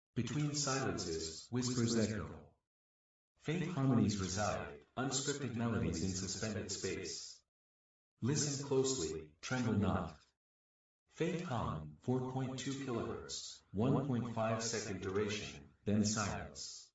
Between silences, whispers echo. Faint harmonies reside, unscripted melodies in suspended space. Listen closely, tremble not. Faint hum, 4.2 kHz, 1.5 second duration, then silence.